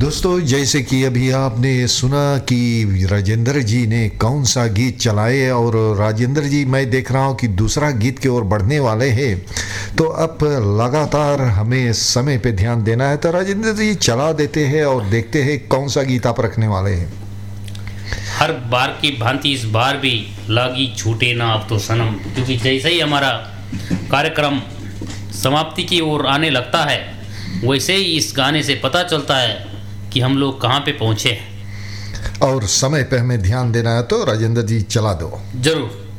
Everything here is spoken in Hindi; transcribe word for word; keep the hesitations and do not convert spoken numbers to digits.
दोस्तों, जैसे कि अभी आपने सुना कि राजेंद्र जी ने कौन सा गीत चलाए, और राजेंद्र जी मैं देख रहा हूँ कि दूसरा गीत की ओर बढ़ने वाले हैं। तो अब लगातार हमें समय पे ध्यान देना है, तो राजेंद्र जी चला देते हैं और देखते हैं कौन सा गीत आप रखने वाले हैं। हर बार की भांति इस बार भी लागी छूटे ना अब तो सनम, क्योंकि जैसे ही हमारा कार्यक्रम समाप्ति की ओर आने लगता है वैसे ही इस गाने से पता चलता है कि हम लोग कहाँ पे पहुँचे हैं। और समय पे हमें ध्यान देना है, तो राजेंद्र जी चला दो। जरूर।